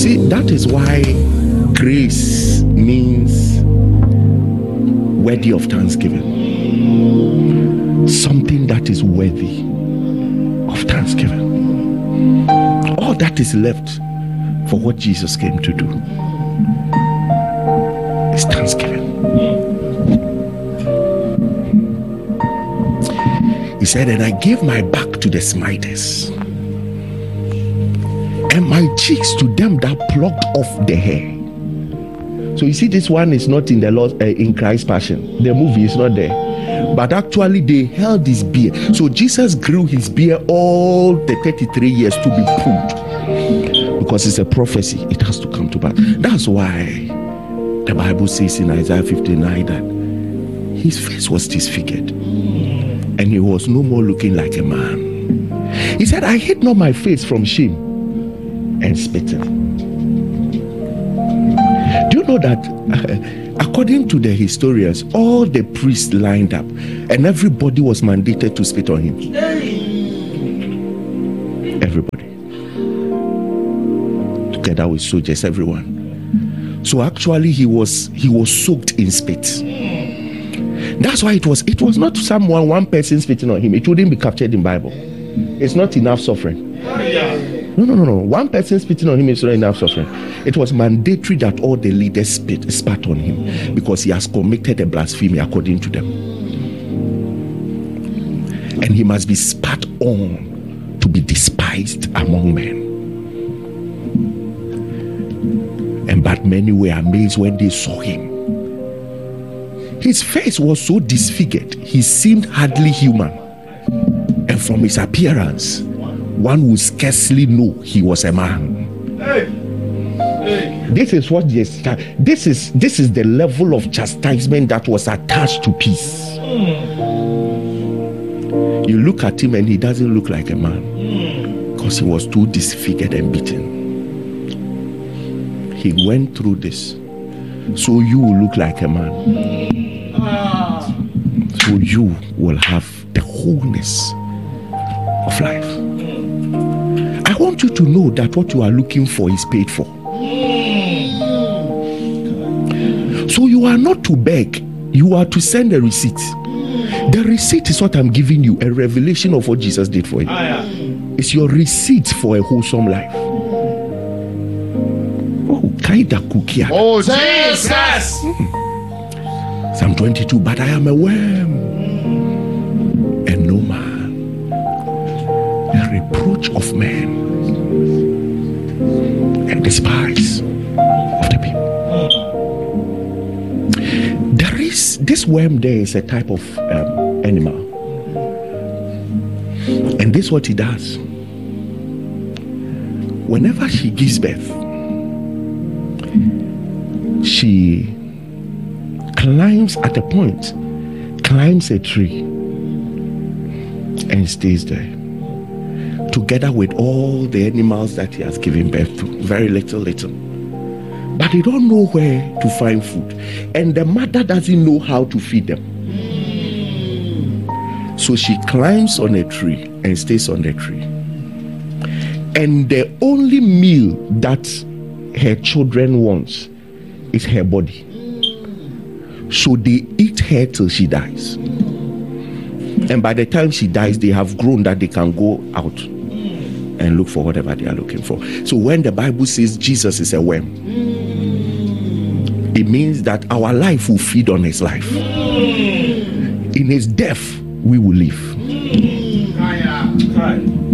see, that is why grace means worthy of thanksgiving. Something that is worthy of thanksgiving. All that is left for what Jesus came to do is thanksgiving. He said, and I gave my back to the smiters, and my cheeks to them that plucked off the hair. So you see, this one is not in the Lord, in Christ's Passion. The movie is not there, but actually they held his beard. So Jesus grew his beard all the 33 years to be pulled, because it's a prophecy. It has to come to pass. That's why the Bible says in Isaiah 59 that his face was disfigured, and he was no more looking like a man. He said, I hid not my face from shame and spitting. Do you know that according to the historians, all the priests lined up and everybody was mandated to spit on him? Everybody, together with soldiers, everyone. So actually he was soaked in spit. That's why it was not one person spitting on him. It wouldn't be captured in Bible. It's not enough suffering. No. One person spitting on him is not enough suffering. It was mandatory that all the leaders spat on him, because he has committed a blasphemy according to them. And he must be spat on to be despised among men. And but many were amazed when they saw him. His face was so disfigured, he seemed hardly human. And from his appearance, one would scarcely know he was a man. This is what this is the level of chastisement that was attached to peace. You look at him and he doesn't look like a man, because he was too disfigured and beaten. He went through this so you will look like a man, so you will have the wholeness of life. I want you to know that what you are looking for is paid for. So you are not to beg, you are to send a receipt. The receipt is what I'm giving you, a revelation of what Jesus did for you. It's your receipt for a wholesome life. Oh, Kaida Kukia. Oh, Jesus! Psalm 22, but I am a worm and no man, a reproach of men and despise of the people. There is this worm. There is a type of animal, and this is what he does. Whenever she gives birth, she climbs at a point, climbs a tree and stays there, together with all the animals that he has given birth to, very little. But they don't know where to find food, and the mother doesn't know how to feed them. So she climbs on a tree and stays on the tree, and the only meal that her children want is her body. So they eat her till she dies, and by the time she dies, they have grown that they can go out and look for whatever they are looking for. So when the Bible says Jesus is a worm, it means that our life will feed on his life. In his death we will live.